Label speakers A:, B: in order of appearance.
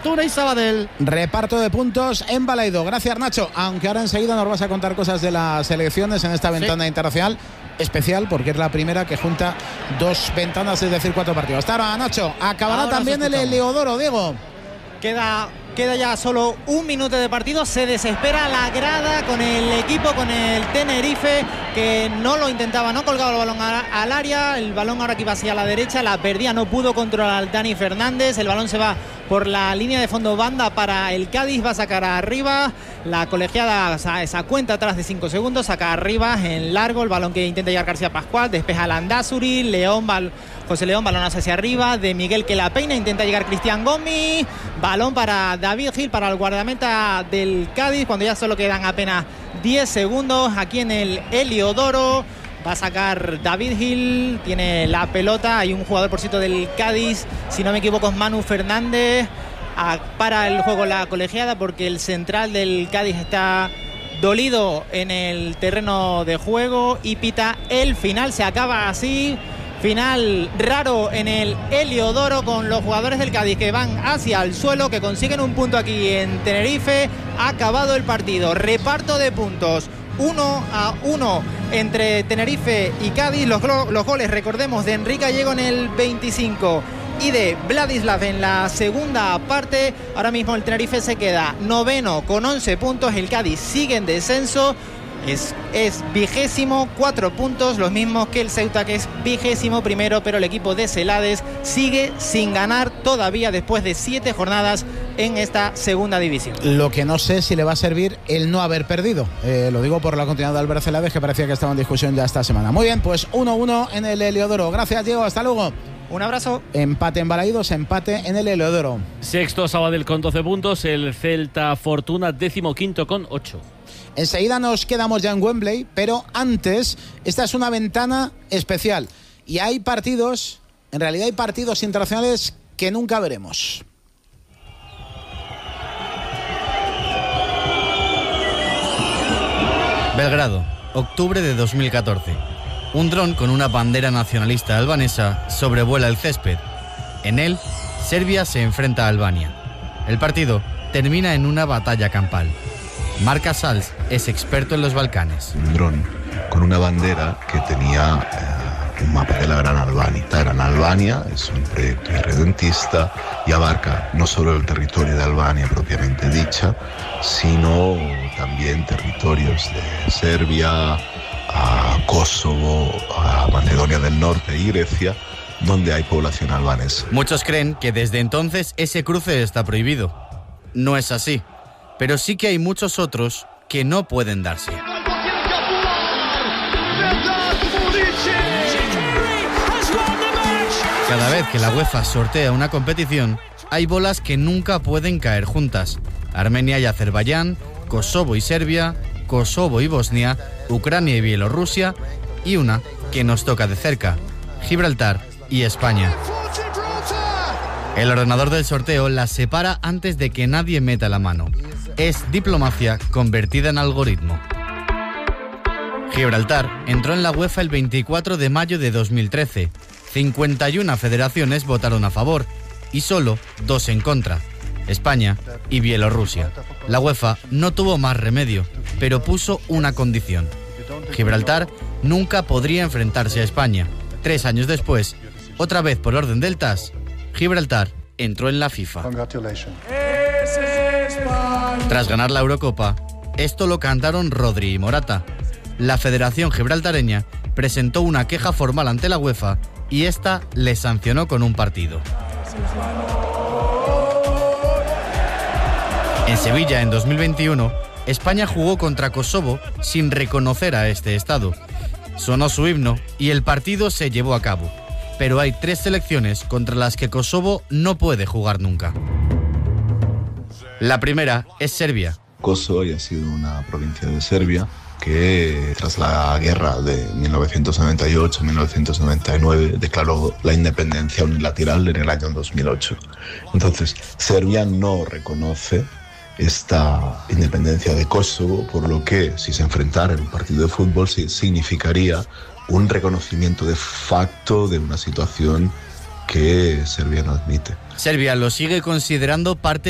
A: Fortuna y Sabadell.
B: Reparto de puntos en Balaido. Gracias, Nacho. Aunque ahora enseguida nos vas a contar cosas de las selecciones en esta ventana internacional especial, porque es la primera que junta 2 ventanas, es decir, 4 partidos. Hasta ahora, Nacho. Acabará
A: ahora
B: también el Heliodoro, Diego.
C: Queda ya solo 1 minuto de partido. Se desespera la grada con el equipo, con el Tenerife, que no lo intentaba, no colgaba el balón al área. El balón ahora que iba hacia la derecha, la perdía, no pudo controlar Dani Fernández. El balón se va por la línea de fondo, banda para el Cádiz, va a sacar arriba. La colegiada esa cuenta atrás de 5 segundos, saca arriba en largo el balón que intenta llegar García Pascual, despeja Landázuri, José León, balón hacia arriba, de Miguel que la peina, intenta llegar Cristian Gomis, balón para David Gil, para el guardameta del Cádiz, cuando ya solo quedan apenas 10 segundos aquí en el Heliodoro. Va a sacar David Gil, tiene la pelota, hay un jugador por cierto del Cádiz, si no me equivoco es Manu Fernández, para el juego la colegiada porque el central del Cádiz está dolido en el terreno de juego y pita el final. Se acaba así, final raro en el Heliodoro, con los jugadores del Cádiz que van hacia el suelo, que consiguen un punto aquí en Tenerife. Ha acabado el partido, reparto de puntos 1-1 entre Tenerife y Cádiz. Los goles, recordemos, de Enrique Gallego en el 25 y de Vladislav en la segunda parte. Ahora mismo el Tenerife se queda noveno con 11 puntos. El Cádiz sigue en descenso. Es 20º, 4 puntos, los mismos que el Ceuta, que es 21º, pero el equipo de Celades sigue sin ganar todavía después de 7 jornadas en esta segunda división.
B: Lo que no sé si le va a servir el no haber perdido. Lo digo por la continuidad de Albert Celades, que parecía que estaba en discusión ya esta semana. Muy bien, pues 1-1 en el Heliodoro. Gracias, Diego, hasta luego.
C: Un abrazo.
B: Empate en Balaidos, empate en el Heliodoro.
D: Sexto Sabadell con 12 puntos, el Celta Fortuna 15º con 8.
B: Enseguida nos quedamos ya en Wembley, pero antes, esta es una ventana especial y hay partidos, en realidad hay partidos internacionales que nunca veremos.
E: Belgrado, octubre de 2014. Un dron con una bandera nacionalista albanesa sobrevuela el césped. En él, Serbia se enfrenta a Albania. El partido termina en una batalla campal. Marc Casals es experto en los Balcanes.
F: Un dron con una bandera que tenía un mapa de la Gran Albania. La Gran Albania es un proyecto irredentista y abarca no solo el territorio de Albania propiamente dicha, sino también territorios de Serbia, a Kosovo, a Macedonia del Norte y Grecia, donde hay población albanesa.
E: Muchos creen que desde entonces ese cruce está prohibido. No es así, pero sí que hay muchos otros que no pueden darse. Cada vez que la UEFA sortea una competición, hay bolas que nunca pueden caer juntas. Armenia y Azerbaiyán, Kosovo y Serbia, Kosovo y Bosnia, Ucrania y Bielorrusia, y una que nos toca de cerca, Gibraltar y España. El ordenador del sorteo las separa antes de que nadie meta la mano. Es diplomacia convertida en algoritmo. Gibraltar entró en la UEFA el 24 de mayo de 2013. 51 federaciones votaron a favor y solo 2 en contra, España y Bielorrusia. La UEFA no tuvo más remedio, pero puso una condición. Gibraltar nunca podría enfrentarse a España. 3 años después, otra vez por orden del TAS, Gibraltar entró en la FIFA. Tras ganar la Eurocopa, esto lo cantaron Rodri y Morata. La Federación Gibraltareña presentó una queja formal ante la UEFA y esta le sancionó con un partido. En Sevilla, en 2021, España jugó contra Kosovo sin reconocer a este estado. Sonó su himno y el partido se llevó a cabo. Pero hay 3 selecciones contra las que Kosovo no puede jugar nunca. La primera es Serbia.
F: Kosovo ya ha sido una provincia de Serbia que tras la guerra de 1998-1999 declaró la independencia unilateral en el año 2008. Entonces, Serbia no reconoce esta independencia de Kosovo, por lo que si se enfrentara en un partido de fútbol significaría un reconocimiento de facto de una situación que Serbia no admite.
E: Serbia lo sigue considerando parte